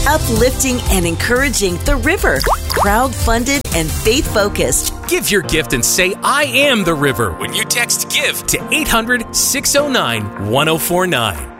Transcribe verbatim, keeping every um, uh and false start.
uplifting and encouraging the river. Crowd-funded and faith-focused. Give your gift and say, I am the river, when you text GIVE to eight hundred, six oh nine, one oh four nine.